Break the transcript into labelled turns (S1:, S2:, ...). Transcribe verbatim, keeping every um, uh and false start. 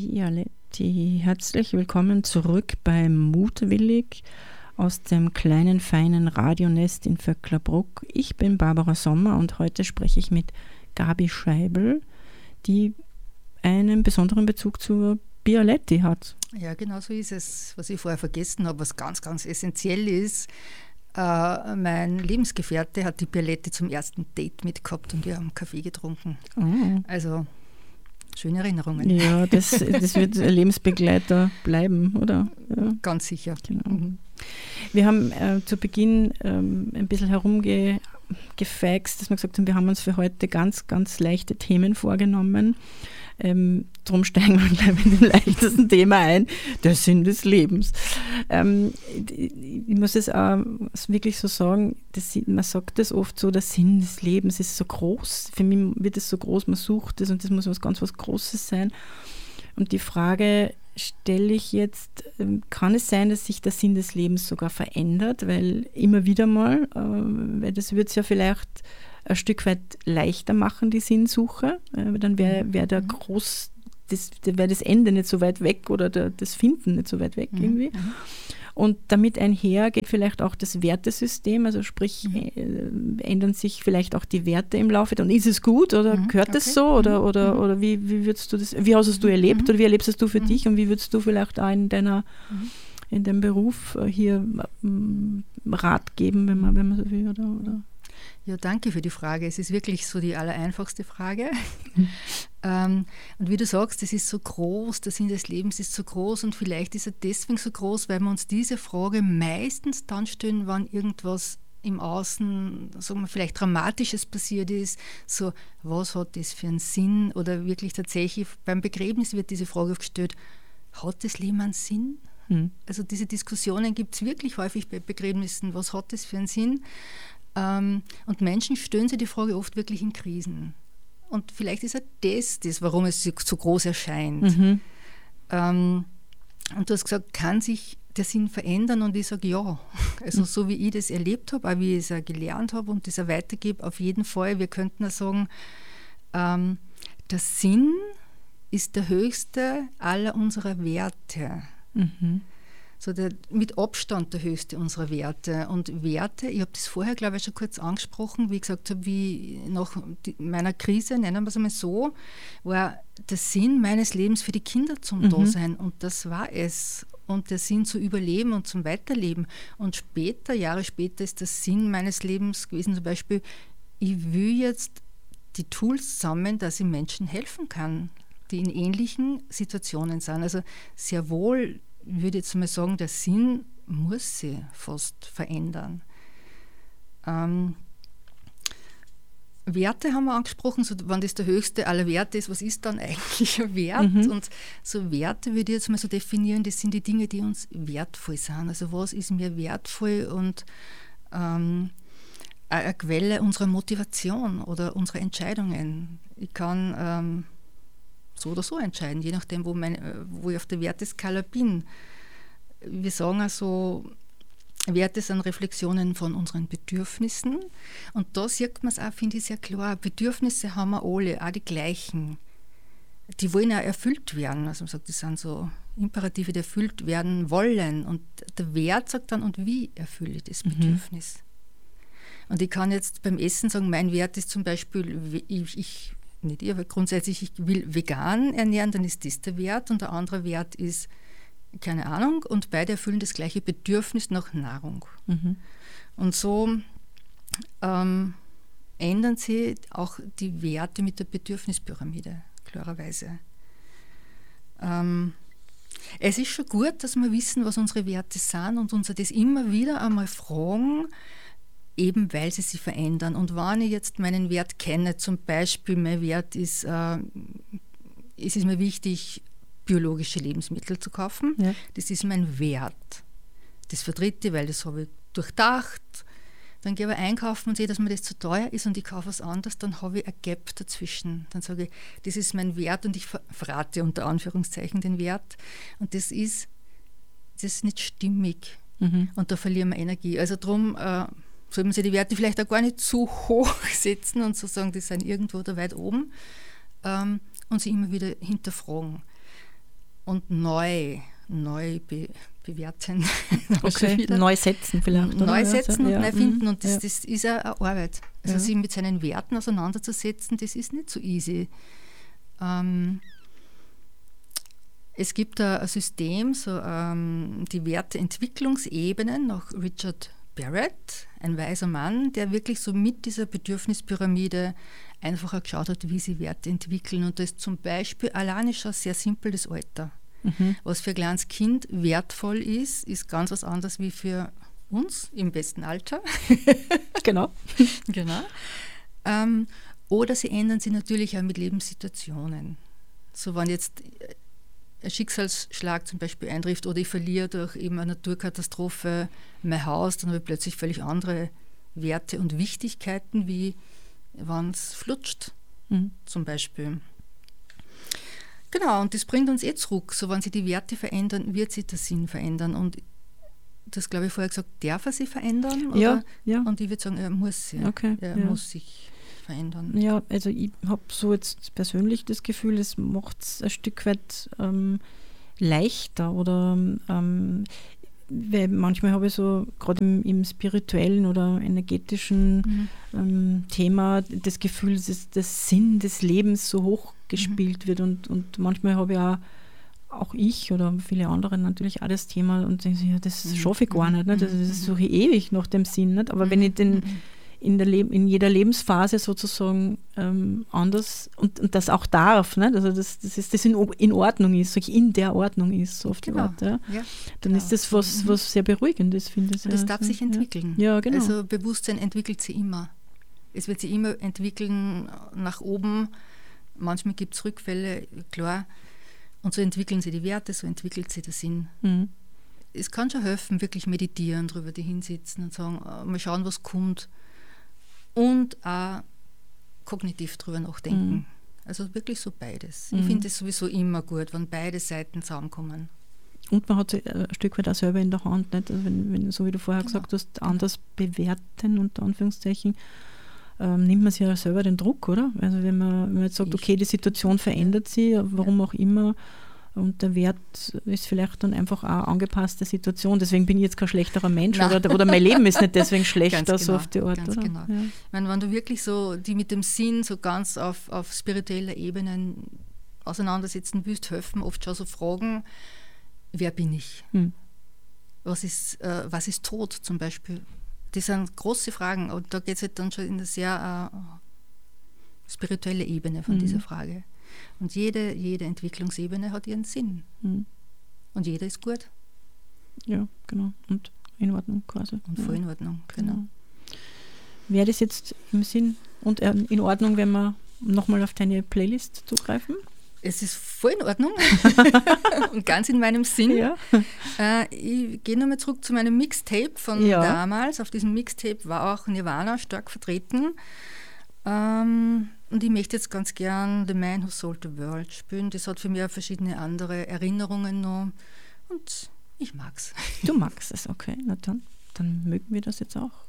S1: Bialetti, herzlich willkommen zurück bei Mutwillig aus dem kleinen, feinen Radionest in Vöcklerbruck. Ich bin Barbara Sommer und heute spreche ich mit Gabi Scheibel, die einen besonderen Bezug zur Bialetti hat.
S2: Ja, genau so ist es. Was ich vorher vergessen habe, was ganz, ganz essentiell ist, äh, mein Lebensgefährte hat die Bialetti zum ersten Date mitgehabt und wir haben Kaffee getrunken. Oh. Also schöne Erinnerungen.
S1: Ja, das, das wird Lebensbegleiter bleiben, oder? Ja.
S2: Ganz sicher.
S1: Genau. Mhm. Wir haben äh, zu Beginn ähm, ein bisschen herumgefeixt, dass wir gesagt haben, wir haben uns für heute ganz, ganz leichte Themen vorgenommen. Ähm, darum steigen wir gleich mit dem leichtesten Thema ein, der Sinn des Lebens. Ähm, ich muss es auch wirklich so sagen, das, man sagt das oft so, der Sinn des Lebens ist so groß. Für mich wird es so groß, man sucht es und das muss was ganz was Großes sein. Und die Frage stelle ich jetzt, kann es sein, dass sich der Sinn des Lebens sogar verändert? Weil immer wieder mal, weil das wird es ja vielleicht ein Stück weit leichter machen, die Sinnsuche. Dann wäre wär der Groß, das, wäre das Ende nicht so weit weg oder der, das Finden nicht so weit weg mhm. irgendwie. Und damit einher geht vielleicht auch das Wertesystem, also sprich, mhm. äh, ändern sich vielleicht auch die Werte im Laufe. Und ist es gut oder mhm. gehört okay. das so? Oder, oder, mhm. oder wie, wie würdest du das, wie hast du erlebt mhm. oder wie erlebst es du für mhm. dich und wie würdest du vielleicht auch in deiner mhm. in deinem Beruf hier ähm, Rat geben, wenn man, wenn man so will, oder, oder?
S2: Ja, danke für die Frage. Es ist wirklich so die allereinfachste Frage. Mhm. ähm, und wie du sagst, es ist so groß, der Sinn des Lebens ist so groß und vielleicht ist er deswegen so groß, weil wir uns diese Frage meistens dann stellen, wenn irgendwas im Außen, sagen wir, vielleicht Dramatisches passiert ist, so, was hat das für einen Sinn? Oder wirklich tatsächlich beim Begräbnis wird diese Frage gestellt, hat das Leben einen Sinn? Mhm. Also diese Diskussionen gibt es wirklich häufig bei Begräbnissen, was hat das für einen Sinn? Ähm, und Menschen stellen sich die Frage oft wirklich in Krisen. Und vielleicht ist ja das, das warum es so groß erscheint. Mhm. Ähm, und du hast gesagt, kann sich der Sinn verändern? Und ich sage ja. Also mhm. so wie ich das erlebt habe, auch wie ich es auch gelernt habe und das auch weitergebe, auf jeden Fall. Wir könnten auch sagen, ähm, der Sinn ist der höchste aller unserer Werte. Mhm. So der, mit Abstand der höchste unserer Werte. Und Werte, ich habe das vorher, glaube ich, schon kurz angesprochen, wie ich gesagt habe, wie nach die, meiner Krise, nennen wir es einmal so, war der Sinn meines Lebens für die Kinder zum mhm. Dasein. Und das war es. Und der Sinn zu überleben und zum Weiterleben. Und später, Jahre später, ist der Sinn meines Lebens gewesen, zum Beispiel, ich will jetzt die Tools sammeln, dass ich Menschen helfen kann, die in ähnlichen Situationen sind. Also sehr wohl, ich würde jetzt mal sagen, der Sinn muss sich fast verändern. Ähm, Werte haben wir angesprochen, so, wenn das der höchste aller Werte ist, was ist dann eigentlich ein Wert? Mhm. Und so Werte würde ich jetzt mal so definieren, das sind die Dinge, die uns wertvoll sind. Also was ist mir wertvoll und ähm, eine Quelle unserer Motivation oder unserer Entscheidungen. Ich kann ähm, so oder so entscheiden, je nachdem, wo, mein, wo ich auf der Werteskala bin. Wir sagen also, Werte sind Reflexionen von unseren Bedürfnissen. Und da sieht man es auch, finde ich, sehr klar. Bedürfnisse haben wir alle, auch die gleichen. Die wollen auch erfüllt werden. Also man sagt, das sind so Imperative, die erfüllt werden wollen. Und der Wert sagt dann, und wie erfülle ich das Bedürfnis? Mhm. Und ich kann jetzt beim Essen sagen, mein Wert ist zum Beispiel, ich, ich nicht ich, aber grundsätzlich, ich will vegan ernähren, dann ist das der Wert. Und der andere Wert ist, keine Ahnung, und beide erfüllen das gleiche Bedürfnis nach Nahrung. Mhm. Und so ähm, ändern sich auch die Werte mit der Bedürfnispyramide, klarerweise. Ähm, es ist schon gut, dass wir wissen, was unsere Werte sind und uns das immer wieder einmal fragen, eben weil sie sich verändern. Und wenn ich jetzt meinen Wert kenne, zum Beispiel mein Wert ist, äh, es ist mir wichtig, biologische Lebensmittel zu kaufen. Ja. Das ist mein Wert. Das vertritt ich, weil das habe ich durchdacht. Dann gehe ich einkaufen und sehe, dass mir das zu teuer ist und ich kaufe was anderes, dann habe ich ein Gap dazwischen. Dann sage ich, das ist mein Wert und ich verrate unter Anführungszeichen den Wert. Und das ist, das ist nicht stimmig. Mhm. Und da verlieren wir Energie. Also darum äh, soll man sich die Werte vielleicht auch gar nicht zu hoch setzen und so sagen, die sind irgendwo da weit oben ähm, und sie immer wieder hinterfragen. und neu, neu be, bewerten.
S1: Okay, neu setzen vielleicht.
S2: Oder? Neu setzen
S1: ja.
S2: und neu finden.
S1: Mhm.
S2: Und das,
S1: ja.
S2: das ist eine Arbeit. Also
S1: ja.
S2: sich mit seinen Werten auseinanderzusetzen, das ist nicht so easy. Ähm, es gibt ein, ein System, so ähm, die Werteentwicklungsebenen nach Richard Barrett, ein weiser Mann, der wirklich so mit dieser Bedürfnispyramide einfach auch geschaut hat, wie sie Werte entwickeln. Und da ist zum Beispiel alleine schon sehr simpel das Alter. Mhm. Was für ein kleines Kind wertvoll ist, ist ganz was anderes wie für uns im besten Alter.
S1: Genau.
S2: genau. Ähm, oder sie ändern sich natürlich auch mit Lebenssituationen. So, wenn jetzt ein Schicksalsschlag zum Beispiel eintrifft oder ich verliere durch eben eine Naturkatastrophe mein Haus, dann habe ich plötzlich völlig andere Werte und Wichtigkeiten, wie wenn es flutscht, mhm. zum Beispiel. Genau, und das bringt uns eh zurück. So, wenn sich die Werte verändern, wird sich der Sinn verändern. Und das, glaube ich, vorher gesagt, darf er sich verändern? Oder?
S1: Ja, ja.
S2: Und ich würde sagen, er muss sich.
S1: Okay,
S2: er
S1: ja.
S2: muss sich verändern.
S1: Ja, also ich habe so jetzt persönlich das Gefühl, es macht es ein Stück weit ähm, leichter oder ähm, weil manchmal habe ich so gerade im, im spirituellen oder energetischen mhm. ähm, Thema das Gefühl, dass das Sinn des Lebens so hoch gespielt mhm. wird und, und manchmal habe ich auch auch ich oder viele andere natürlich auch das Thema und denke, ja, das mhm. schaffe ich gar nicht, nicht? Also das suche ich ewig nach dem Sinn, nicht? Aber mhm. wenn ich den mhm. in, der Leb- in jeder Lebensphase sozusagen ähm, anders und, und das auch darf, nicht? Also das, das ist das in, in Ordnung ist, sag ich, in der Ordnung ist, so auf die
S2: genau.
S1: Art, ja.
S2: Ja,
S1: dann
S2: genau.
S1: ist das was, was sehr Beruhigendes, finde ich.
S2: Und das
S1: ja,
S2: darf
S1: so,
S2: sich entwickeln.
S1: Ja. ja, genau.
S2: Also Bewusstsein entwickelt sich immer. Es wird sich immer entwickeln nach oben. Manchmal gibt es Rückfälle, klar. Und so entwickeln sie die Werte, so entwickelt sich der Sinn. Mhm. Es kann schon helfen, wirklich meditieren, drüber die hinsitzen und sagen, mal schauen, was kommt. Und auch kognitiv drüber nachdenken. Mhm. Also wirklich so beides. Mhm. Ich finde es sowieso immer gut, wenn beide Seiten zusammenkommen.
S1: Und man hat ein Stück weit auch selber in der Hand, nicht? Also wenn, wenn, so wie du vorher genau. gesagt hast, anders bewerten, unter Anführungszeichen, ähm, nimmt man sich ja selber den Druck, oder? Also wenn man, wenn man jetzt sagt, okay, die Situation verändert sich, warum ja. auch immer, und der Wert ist vielleicht dann einfach auch angepasst der Situation. Deswegen bin ich jetzt kein schlechterer Mensch oder, oder mein Leben ist nicht deswegen schlechter,
S2: ganz
S1: so
S2: genau,
S1: auf die Art.
S2: Ganz
S1: oder?
S2: genau. Ja. Ich meine, wenn du wirklich so die mit dem Sinn so ganz auf, auf spiritueller Ebene auseinandersetzen willst, helfen oft schon so Fragen, wer bin ich? Hm. Was ist, äh, was ist Tod zum Beispiel? Das sind große Fragen und da geht es halt dann schon in eine sehr äh, spirituelle Ebene von mhm. dieser Frage. Und jede, jede Entwicklungsebene hat ihren Sinn. Mhm. Und jeder ist gut.
S1: Ja, genau. Und in Ordnung quasi.
S2: Und
S1: ja.
S2: voll in Ordnung, genau. genau.
S1: Wäre das jetzt im Sinn und in Ordnung, wenn wir nochmal auf deine Playlist zugreifen?
S2: Es ist voll in Ordnung und ganz in meinem Sinn. Ja. Äh, ich gehe nochmal zurück zu meinem Mixtape von ja. damals. Auf diesem Mixtape war auch Nirvana stark vertreten. Ähm, und ich möchte jetzt ganz gern The Man Who Sold the World spielen. Das hat für mich auch verschiedene andere Erinnerungen noch. Und ich mag's.
S1: Du magst es, okay. Na dann, dann mögen wir das jetzt auch.